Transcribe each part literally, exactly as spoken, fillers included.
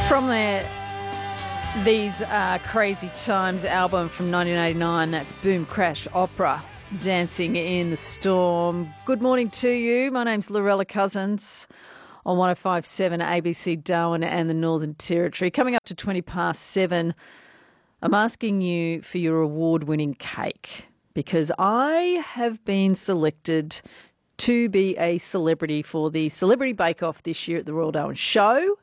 From their These Are Crazy Times album from nineteen eighty-nine, that's Boom Crash Opera, Dancing in the Storm. Good morning to you. My name's Lorella Cousins on one oh five point seven A B C Darwin and the Northern Territory. Coming up to twenty past seven, I'm asking you for your award-winning cake because I have been selected to be a celebrity for the Celebrity Bake Off this year at the Royal Darwin Show.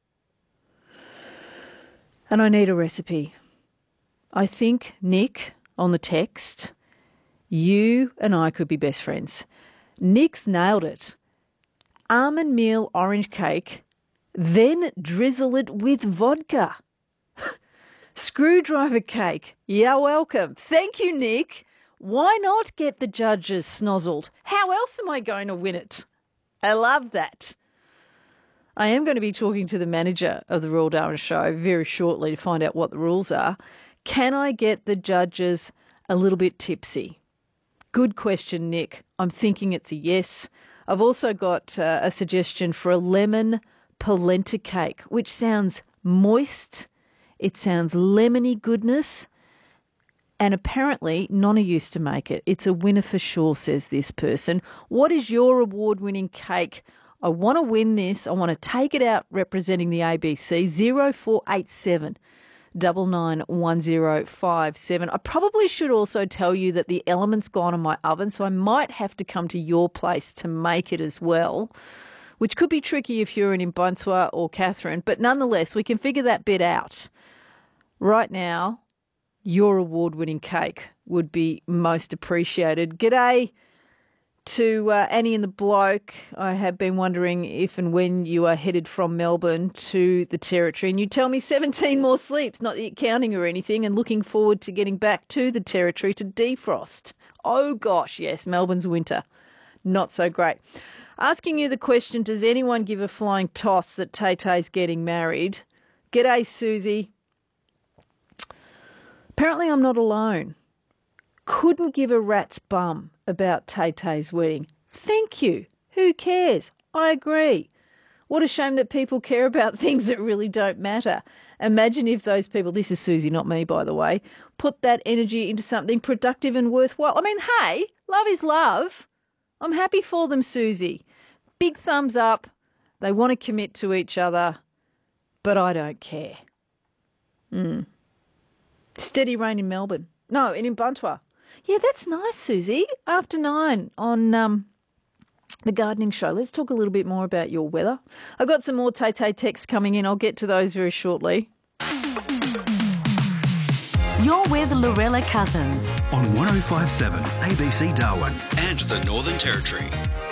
And I need a recipe. I think, Nick, on the text, you and I could be best friends. Nick's nailed it. Almond meal orange cake, then drizzle it with vodka. Screwdriver cake. Yeah, welcome. Thank you, Nick. Why not get the judges snozzled? How else am I going to win it? I love that. I am going to be talking to the manager of the Royal Darwin Show very shortly to find out what the rules are. Can I get the judges a little bit tipsy? Good question, Nick. I'm thinking it's a yes. I've also got uh, a suggestion for a lemon polenta cake, which sounds moist. It sounds lemony goodness. And apparently, Nonna used to make it. It's a winner for sure, says this person. What is your award-winning cake? I want to win this. I want to take it out representing the A B C. zero four eight seven, nine nine one zero five seven. I probably should also tell you that the element's gone on my oven, so I might have to come to your place to make it as well, which could be tricky if you're in Buntua or Catherine. But nonetheless, we can figure that bit out. Right now, your award-winning cake would be most appreciated. G'day to uh, Annie and the Bloke. I have been wondering if and when you are headed from Melbourne to the Territory. And you tell me seventeen more sleeps, not that you're counting or anything, and looking forward to getting back to the Territory to defrost. Oh, gosh, yes, Melbourne's winter. Not so great. Asking you the question, does anyone give a flying toss that Tay-Tay's getting married? G'day, Susie. Apparently I'm not alone. Couldn't give a rat's bum about Tay-Tay's wedding. Thank you. Who cares? I agree. What a shame that people care about things that really don't matter. Imagine if those people, this is Susie, not me, by the way, put that energy into something productive and worthwhile. I mean, hey, love is love. I'm happy for them, Susie. Big thumbs up. They want to commit to each other, but I don't care. Mm. Steady rain in Melbourne. No, in Buntua. Yeah, that's nice, Susie. After nine on um, the gardening show. Let's talk a little bit more about your weather. I've got some more Tay-Tay texts coming in. I'll get to those very shortly. You're with Lorella Cousins on one oh five point seven A B C Darwin and the Northern Territory.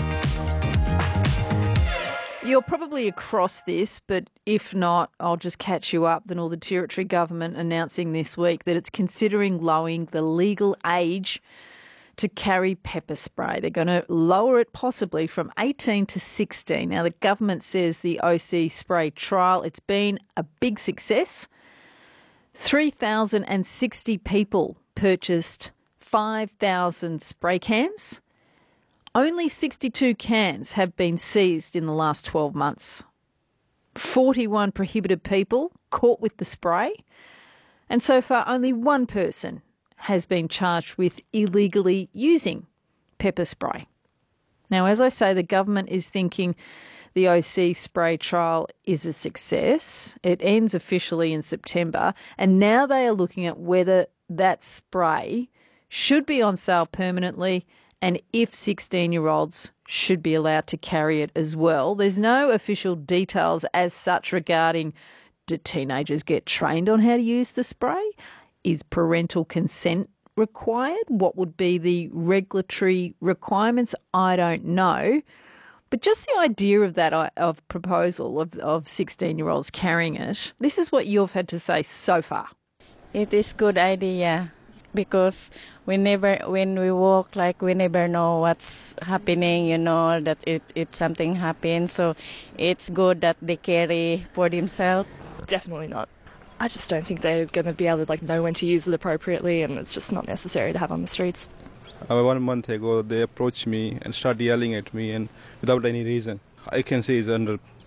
You're probably across this, but if not, I'll just catch you up. The Northern Territory government announcing this week that it's considering lowering the legal age to carry pepper spray. They're going to lower it possibly from eighteen to sixteen. Now, the government says the O C spray trial, it's been a big success. three thousand sixty people purchased five thousand spray cans. Only sixty-two cans have been seized in the last twelve months. forty-one prohibited people caught with the spray. And so far, only one person has been charged with illegally using pepper spray. Now, as I say, the government is thinking the O C spray trial is a success. It ends officially in September. And now they are looking at whether that spray should be on sale permanently and if sixteen-year-olds should be allowed to carry it as well. There's no official details as such regarding, do teenagers get trained on how to use the spray? Is parental consent required? What would be the regulatory requirements? I don't know. But just the idea of that of proposal of, of sixteen-year-olds carrying it, this is what you've had to say so far. It is good idea. Because we never, when we walk, like we never know what's happening, you know, that it, it something happens. So it's good that they carry for themselves. Definitely not. I just don't think they're going to be able to like know when to use it appropriately, and it's just not necessary to have on the streets. Uh, one month ago, they approached me and started yelling at me, and without any reason. I can say it's under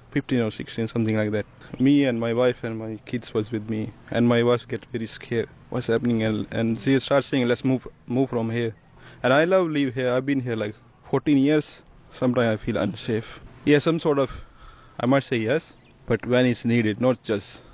fifteen or sixteen, something like that. Me and my wife and my kids was with me, and my wife get very scared. What's happening? And, and she starts saying, "Let's move, move from here." And I love live here. I've been here like fourteen years. Sometimes I feel unsafe. Yeah, some sort of, I must say yes, but when it's needed, not just